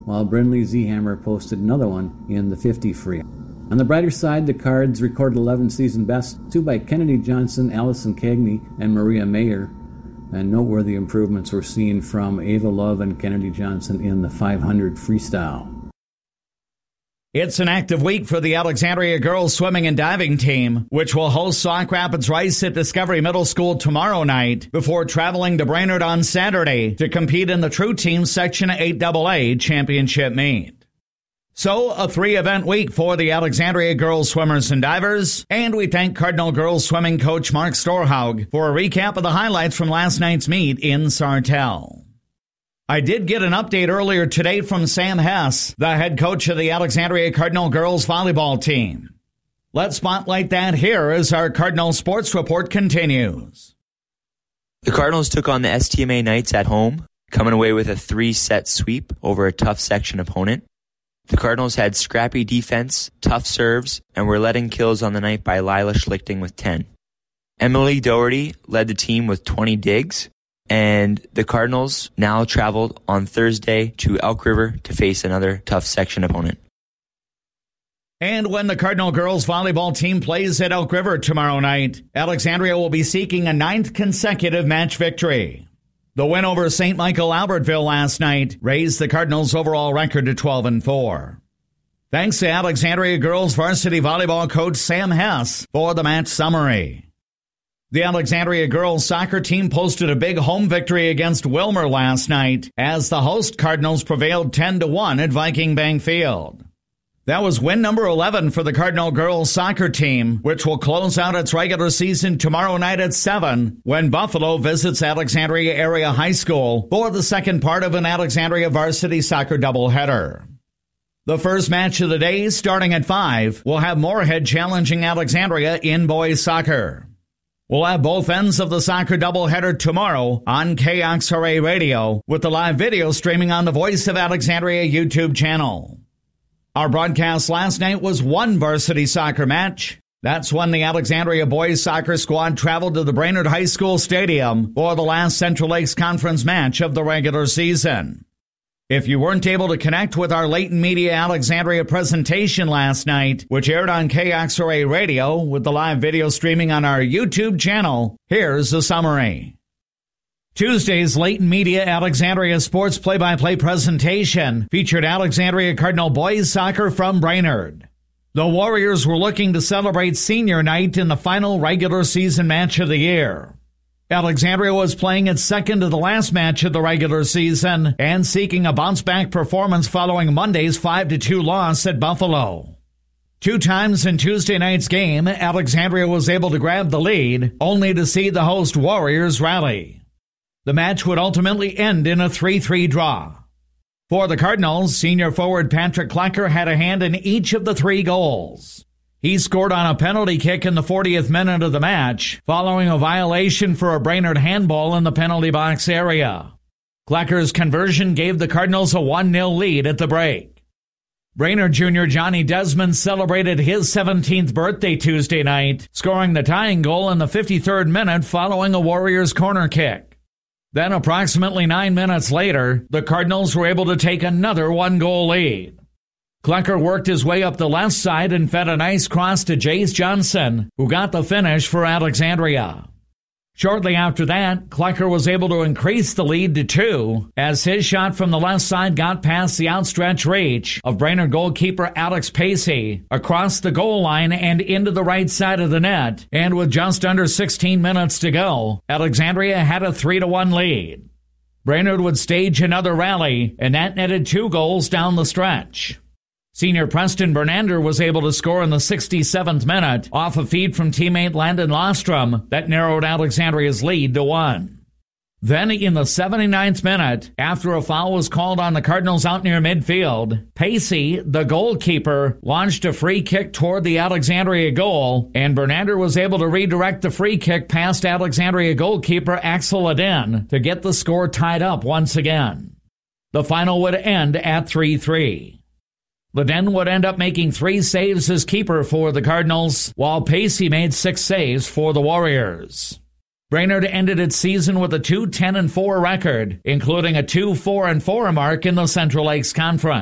while Brindley Zeehammer posted another one in the 50 free. On the brighter side, the Cards recorded 11 season bests, 2 by Kennedy Johnson, Allison Cagney, and Maria Mayer. And noteworthy improvements were seen from Ava Love and Kennedy Johnson in the 500 freestyle. It's an active week for the Alexandria girls swimming and diving team, which will host Sauk Rapids Rice at Discovery Middle School tomorrow night before traveling to Brainerd on Saturday to compete in the True Team Section 8AA championship meet. So, a 3-event week for the Alexandria girls swimmers and divers, and we thank Cardinal girls swimming coach Mark Storhaug for a recap of the highlights from last night's meet in Sartell. I did get an update earlier today from Sam Hess, the head coach of the Alexandria Cardinal girls volleyball team. Let's spotlight that here as our Cardinal Sports Report continues. The Cardinals took on the STMA Knights at home, coming away with a 3-set sweep over a tough section opponent. The Cardinals had scrappy defense, tough serves, and were led in kills on the night by Lila Schlichting with 10. Emily Doherty led the team with 20 digs, and the Cardinals now traveled on Thursday to Elk River to face another tough section opponent. And when the Cardinal girls volleyball team plays at Elk River tomorrow night, Alexandria will be seeking a 9th consecutive match victory. The win over St. Michael Albertville last night raised the Cardinals' overall record to 12-4. Thanks to Alexandria girls varsity volleyball coach Sam Hess for the match summary. The Alexandria girls soccer team posted a big home victory against Wilmer last night as the host Cardinals prevailed 10-1 at Viking Bank Field. That was win number 11 for the Cardinal girls soccer team, which will close out its regular season tomorrow night at 7 when Buffalo visits Alexandria Area High School for the second part of an Alexandria varsity soccer doubleheader. The first match of the day, starting at 5, will have Moorhead challenging Alexandria in boys soccer. We'll have both ends of the soccer doubleheader tomorrow on KXRA Radio with the live video streaming on the Voice of Alexandria YouTube channel. Our broadcast last night was one varsity soccer match. That's when the Alexandria boys soccer squad traveled to the Brainerd High School Stadium for the last Central Lakes Conference match of the regular season. If you weren't able to connect with our Leighton Media Alexandria presentation last night, which aired on KXRA Radio with the live video streaming on our YouTube channel, here's the summary. Tuesday's Leighton Media Alexandria Sports Play-by-Play presentation featured Alexandria Cardinal boys soccer from Brainerd. The Warriors were looking to celebrate senior night in the final regular season match of the year. Alexandria was playing its second to the last match of the regular season and seeking a bounce-back performance following Monday's 5-2 loss at Buffalo. 2 times in Tuesday night's game, Alexandria was able to grab the lead, only to see the host Warriors rally. The match would ultimately end in a 3-3 draw. For the Cardinals, senior forward Patrick Klecker had a hand in each of the 3 goals. He scored on a penalty kick in the 40th minute of the match, following a violation for a Brainerd handball in the penalty box area. Klecker's conversion gave the Cardinals a 1-0 lead at the break. Brainerd junior Johnny Desmond celebrated his 17th birthday Tuesday night, scoring the tying goal in the 53rd minute following a Warriors corner kick. Then approximately 9 minutes later, the Cardinals were able to take another 1-goal lead. Klecker worked his way up the left side and fed a nice cross to Jace Johnson, who got the finish for Alexandria. Shortly after that, Klecker was able to increase the lead to 2 as his shot from the left side got past the outstretched reach of Brainerd goalkeeper Alex Pacey across the goal line and into the right side of the net, and with just under 16 minutes to go, Alexandria had a 3-1 lead. Brainerd would stage another rally, and that netted 2 goals down the stretch. Senior Preston Bernander was able to score in the 67th minute off a feed from teammate Landon Lostrom that narrowed Alexandria's lead to 1. Then in the 79th minute, after a foul was called on the Cardinals out near midfield, Pacey, the goalkeeper, launched a free kick toward the Alexandria goal, and Bernander was able to redirect the free kick past Alexandria goalkeeper Axel Ladin to get the score tied up once again. The final would end at 3-3. Ladin would end up making 3 saves as keeper for the Cardinals, while Pacey made 6 saves for the Warriors. Brainerd ended its season with a 2-10-4 record, including a 2-4-4 mark in the Central Lakes Conference.